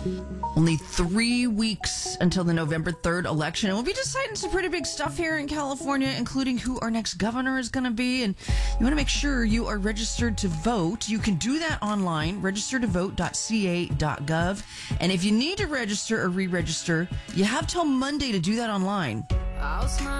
Only 3 weeks until the November 3rd election. And we'll be deciding some pretty big stuff here in California, including who our next governor is going to be. And you want to make sure you are registered to vote. You can do that online, registertovote.ca.gov. And if you need to register or re-register, you have till Monday to do that online. I'll smile.